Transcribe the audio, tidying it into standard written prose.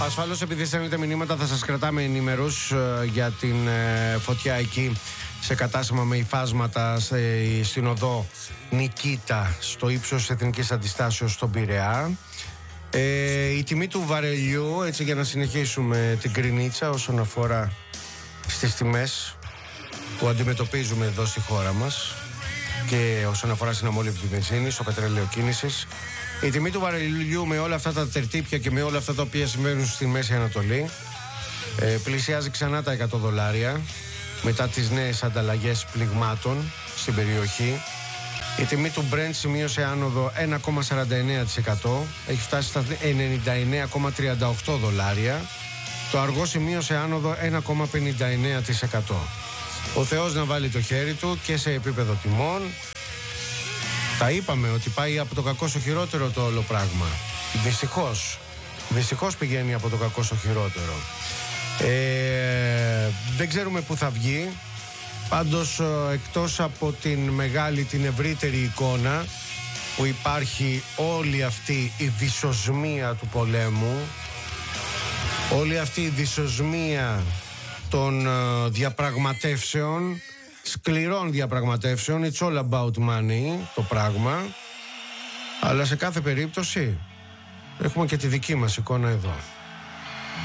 Ασφαλώς, επειδή στέλνετε μηνύματα, θα σας κρατάμε ενήμερους για την φωτιά εκεί σε κατάστημα με υφάσματα στην οδό Νικήτα, στο ύψος Εθνικής Αντιστάσεως στον Πειραιά. Η τιμή του βαρελιού, έτσι για να συνεχίσουμε την κρινίτσα όσον αφορά στις τιμές που αντιμετωπίζουμε εδώ στη χώρα μας και όσον αφορά στην αμόλυβδη βενζίνη, στο πετρέλαιο κίνησης. Η τιμή του βαρελιού με όλα αυτά τα τερτύπια και με όλα αυτά τα οποία συμβαίνουν στη Μέση Ανατολή πλησιάζει ξανά τα $100 μετά τις νέες ανταλλαγές πληγμάτων στην περιοχή. Η τιμή του Brent σημείωσε άνοδο 1,49%, έχει φτάσει στα $99,38. Το αργό σημείωσε άνοδο 1,59%. Ο Θεός να βάλει το χέρι του και σε επίπεδο τιμών. Τα είπαμε ότι πάει από το κακό στο χειρότερο το όλο πράγμα. Δυστυχώς πηγαίνει από το κακό στο χειρότερο. Δεν ξέρουμε πού θα βγει. Πάντως, εκτός από την μεγάλη, την ευρύτερη εικόνα που υπάρχει όλη αυτή η δυσοσμία του πολέμου, όλη αυτή η δυσοσμία των διαπραγματεύσεων, σκληρών διαπραγματεύσεων, it's all about money το πράγμα, αλλά σε κάθε περίπτωση έχουμε και τη δική μας εικόνα εδώ.